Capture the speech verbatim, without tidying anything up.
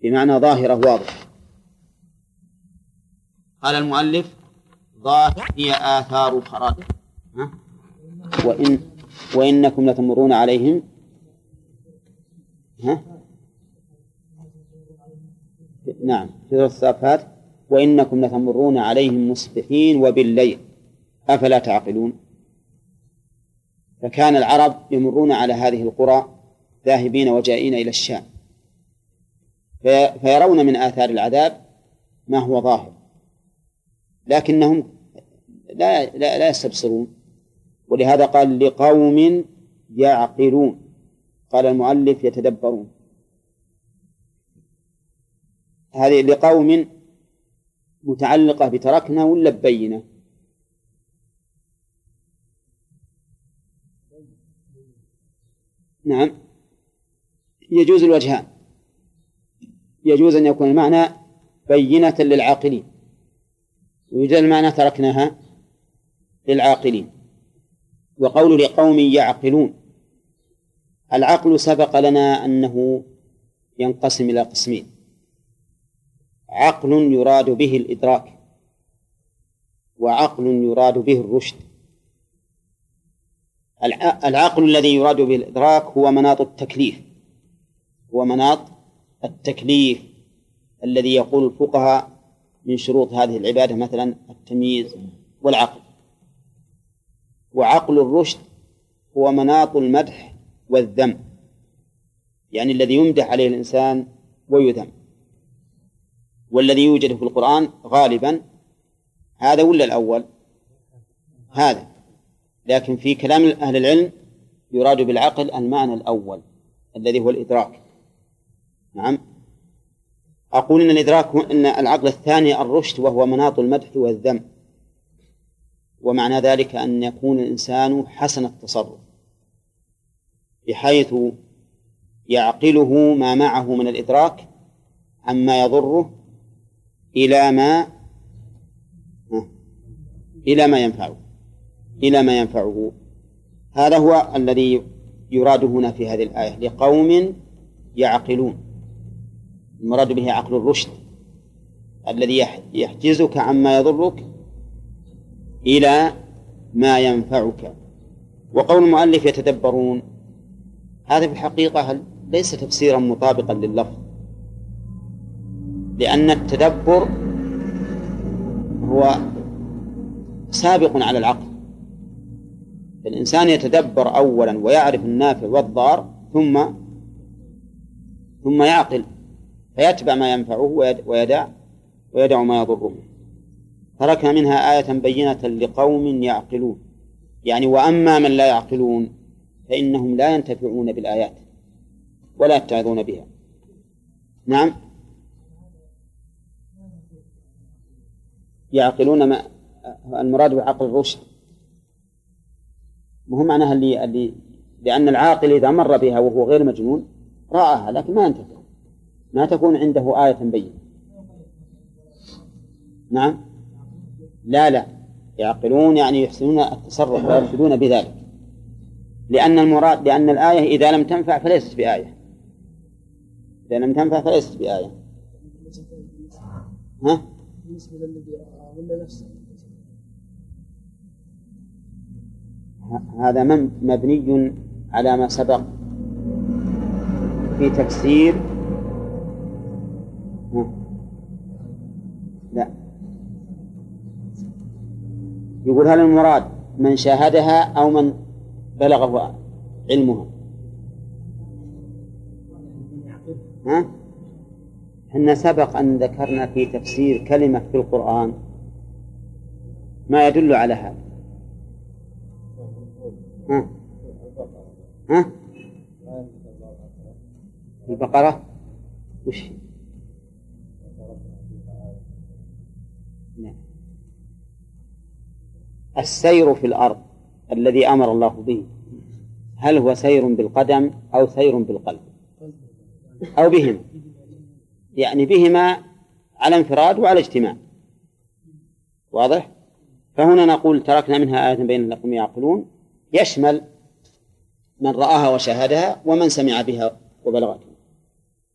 بمعنى ظاهرة واضح. قال المؤلف ظاهر هي آثار الخراج. وإن وإنكم لتمرون عليهم ها؟ نعم في سورة الصافات وإنكم لتمرون عليهم مصبحين وبالليل أفلا تعقلون. فكان العرب يمرون على هذه القرى ذاهبين وجائين إلى الشام في فيرون من آثار العذاب ما هو ظاهر، لكنهم لا, لا, لا يستبصرون. ولهذا قال لقوم يعقلون، قال المؤلف يتدبرون. هذه لقوم متعلقة بتركنا ولا ببينة؟ نعم يجوز الوجهان، يجوز أن يكون المعنى بينة للعاقلين، ويوجد المعنى تركناها للعاقلين. وقول لقوم يعقلون، العقل سبق لنا أنه ينقسم إلى قسمين: عقل يراد به الإدراك، وعقل يراد به الرشد. العقل الذي يراد به الإدراك هو مناط التكليف، هو مناط التكليف الذي يقول الفقهاء من شروط هذه العبادة مثلا التمييز والعقل. وعقل الرشد هو مناط المدح والذم، يعني الذي يمدح عليه الإنسان ويذم، والذي يوجد في القرآن غالبا هذا ولا الأول؟ هذا. لكن في كلام أهل العلم يراد بالعقل المعنى الأول الذي هو الإدراك. نعم أقول إن الإدراك إن العقل الثاني الرشد، وهو مناط المدح والذم، ومعنى ذلك أن يكون الإنسان حسن التصرف بحيث يعقله ما معه من الإدراك عما يضره إلى ما إلى ما ينفعه إلى ما ينفعه. هذا هو الذي يراد هنا في هذه الآية لقوم يعقلون. المراد به عقل الرشد الذي يحجزك عما يضرك إلى ما ينفعك. وقول المؤلف يتدبرون، هذا في الحقيقة ليس تفسيرا مطابقا لللفظ، لأن التدبر هو سابق على العقل. الإنسان يتدبر أولا ويعرف النافع والضار ثم ثم يعقل فيتبع ما ينفعه ويدع ويدع ما يضره. تركنا منها آية بينة لقوم يعقلون، يعني وأما من لا يعقلون فإنهم لا ينتفعون بالآيات ولا يتعظون بها. نعم يعقلون ما المراد بعقل الرشد، مهم معناها اللي, اللي لأن العاقل إذا مر بها وهو غير مجنون رآها لكن ما ينتفع، ما تكون عنده آية بينة. نعم لا لا يعقلون يعني يحسنون التصرف ويرشدون بذلك، لأن المراد لأن الآية إذا لم تنفع فليست بآية، إذا لم تنفع فليست بآية. ها؟ هذا مبني على ما سبق في تفسير. لا يقول هل المراد من شاهدها أو من بلغه علمها؟ ها؟ إن سبق أن ذكرنا في تفسير كلمة في القرآن ما يدل على هذا. ها؟ ها؟ البقرة وش؟ لا. السير في الأرض الذي أمر الله به هل هو سير بالقدم أو سير بالقلب أو بهما؟ يعني بهما على انفراد وعلى اجتماع. واضح؟ فهنا نقول تركنا منها آية بين لقوم يعقلون يشمل من رآها وشاهدها ومن سمع بها وبلغته.